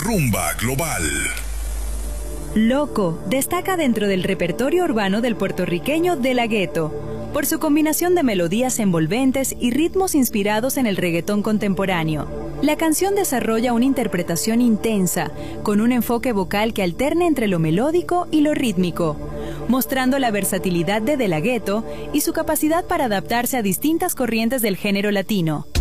Rumba Global. Loco destaca dentro del repertorio urbano del puertorriqueño De La Ghetto, por su combinación de melodías envolventes y ritmos inspirados en el reggaetón contemporáneo. La canción desarrolla una interpretación intensa, con un enfoque vocal que alterna entre lo melódico y lo rítmico, mostrando la versatilidad de La Ghetto y su capacidad para adaptarse a distintas corrientes del género latino.